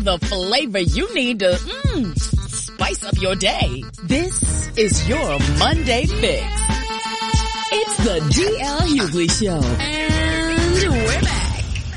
the flavor you need to spice up your day. This is your Monday Fix. It's the DL Hughley Show. And we're back.